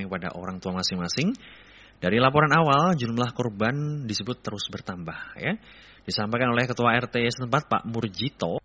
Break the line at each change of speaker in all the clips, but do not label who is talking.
kepada orang tua masing-masing. Dari laporan awal, jumlah korban disebut terus bertambah. Ya. Disampaikan oleh Ketua RT setempat Pak Murjito.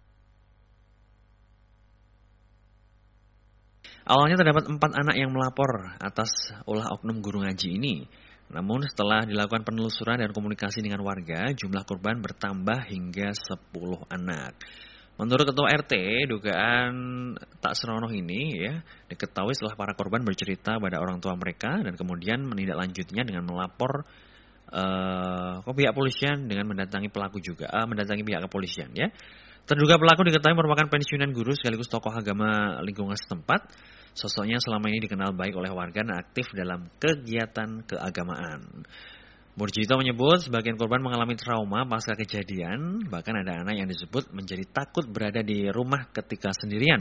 Awalnya terdapat 4 anak yang melapor atas ulah oknum guru ngaji ini. Namun setelah dilakukan penelusuran dan komunikasi dengan warga, jumlah korban bertambah hingga 10 anak. Menurut Ketua RT, dugaan tak senonoh ini ya diketahui setelah para korban bercerita pada orang tua mereka dan kemudian menindaklanjutinya dengan melapor ke pihak polisian dengan mendatangi pihak kepolisian ya. Terduga pelaku diketahui merupakan pensiunan guru sekaligus tokoh agama lingkungan setempat. Sosoknya selama ini dikenal baik oleh warga dan aktif dalam kegiatan keagamaan. Murjito menyebut sebagian korban mengalami trauma pasca kejadian, bahkan ada anak yang disebut menjadi takut berada di rumah ketika sendirian.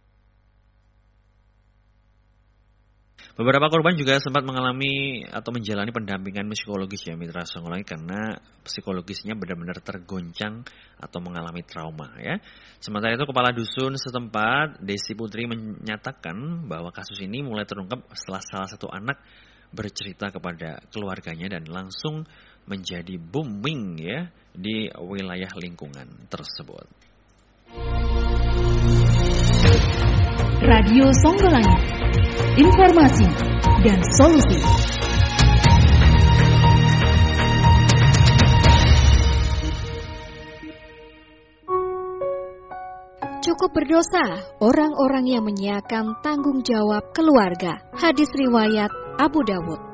Beberapa korban juga sempat mengalami atau menjalani pendampingan psikologis ya Mitra Songgolai karena psikologisnya benar-benar tergoncang atau mengalami trauma ya. Sementara itu Kepala Dusun setempat Desi Putri menyatakan bahwa kasus ini mulai terungkap setelah salah satu anak bercerita kepada keluarganya dan langsung menjadi booming ya di wilayah lingkungan tersebut.
Radio Songgolangit, informasi dan solusi. Cukup berdosa orang-orang yang menyiakan tanggung jawab keluarga. Hadis riwayat Abu Dawud.